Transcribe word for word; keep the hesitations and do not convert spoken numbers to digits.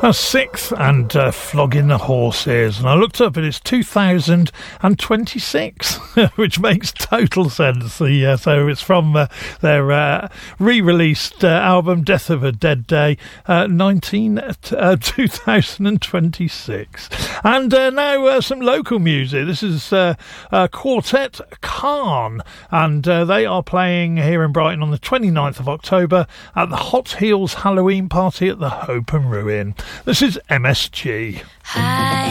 That's Sixth and uh, Flogging the Horses, and I looked up and it's two thousand twenty-six, which makes total sense. The, uh, so it's from uh, their uh, re-released uh, album Death of a Dead Day, uh, nineteen, uh, two thousand twenty-six. And uh, now uh, some local music. This is uh, uh, Quartet Khan, and uh, they are playing here in Brighton on the twenty-ninth of October at the Hot Heels Halloween Party at the Hope and Ruin. This is M S G. Hi.